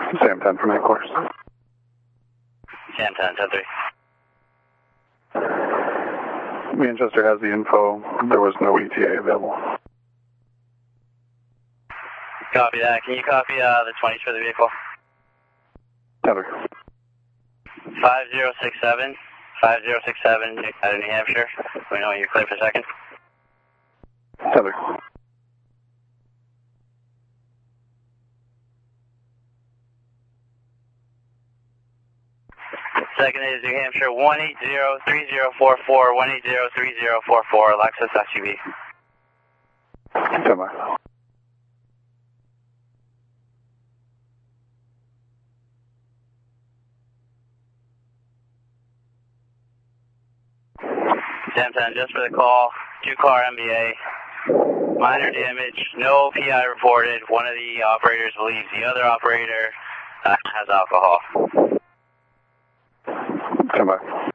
Sam 10 from headquarters. Sam 10, 10-3. Manchester has the info. There was no ETA available. Copy that. Can you copy the 20s for the vehicle? Heather. 5067. 5067 out of New Hampshire. We know you're clear for second. Heather. Second is New Hampshire 1803044, 1803044, Lexus SUV. Stand by. Sam 10, just for the call, 2-car MBA, minor damage, no PI reported. One of the operators believes the other operator has alcohol. Stand by.